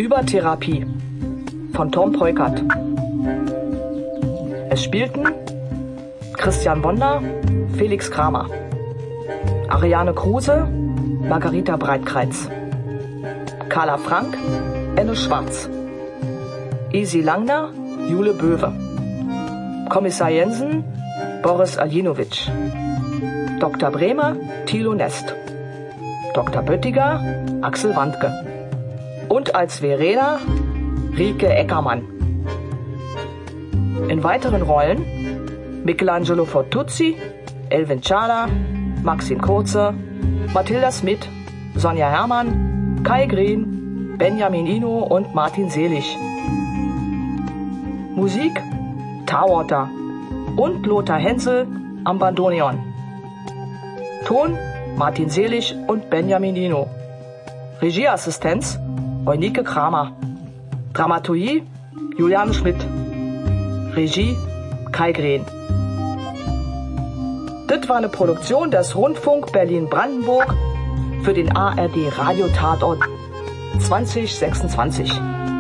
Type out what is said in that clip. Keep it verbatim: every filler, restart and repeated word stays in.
Übertherapie von Tom Peukert. Es spielten Christian Wonder, Felix Kramer, Ariane Kruse, Margarita Breitkreitz, Carla Frank, Enne Schwarz, Isi Langner, Jule Böwe, Kommissar Jensen, Boris Aljinovic, Doktor Bremer, Thilo Nest, Doktor Böttiger, Axel Wandke und als Verena Rike Eckermann. In weiteren Rollen Michelangelo Fortuzzi, Elvin Chala, Maxim Kurze, Mathilda Smith, Sonja Herrmann, Kai Green, Benjamin Ino und Martin Selig. Musik Tarwater und Lothar Hensel am Bandoneon. Ton Martin Selig und Benjamin Ino. Regieassistenz Eunike Kramer. Dramaturgie Juliane Schmidt. Regie Kai Green. Das war eine Produktion des Rundfunk Berlin-Brandenburg für den A R D Radiotatort zwanzig sechsundzwanzig.